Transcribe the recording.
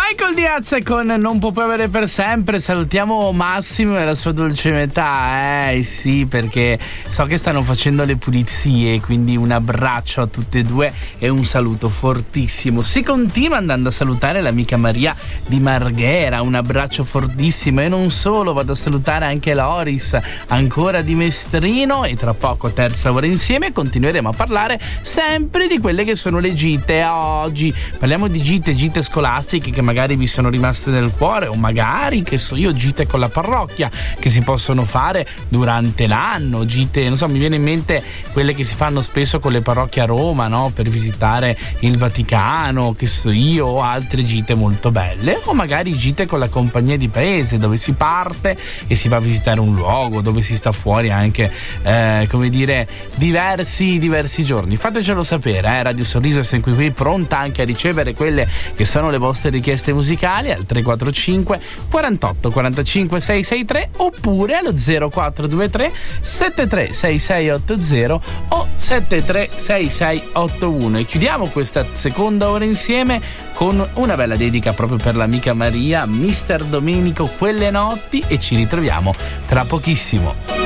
Michael Diaz con Non può più avere per sempre. Salutiamo Massimo e la sua dolce metà. Sì, perché so che stanno facendo le pulizie, quindi un abbraccio a tutte e due e un saluto fortissimo. Si continua andando a salutare l'amica Maria di Marghera, un abbraccio fortissimo. E non solo, vado a salutare anche Loris, ancora di Mestrino, e tra poco terza ora insieme continueremo a parlare sempre di quelle che sono le gite. Oggi parliamo di gite scolastiche che magari vi sono rimaste nel cuore, o magari, che so io, gite con la parrocchia che si possono fare durante l'anno, gite, non so, mi viene in mente quelle che si fanno spesso con le parrocchie a Roma, no? Per visitare il Vaticano, che so io, o altre gite molto belle, o magari gite con la compagnia di paese, dove si parte e si va a visitare un luogo, dove si sta fuori anche, come dire, diversi giorni. Fatecelo sapere, Radio Sorriso è sempre qui, pronta anche a ricevere quelle che sono le vostre richieste musicali al 345 48 45 663 oppure allo 0423 736680 o 736681. E chiudiamo questa seconda ora insieme con una bella dedica proprio per l'amica Maria, Mister Domenico, Quelle notti, e ci ritroviamo tra pochissimo.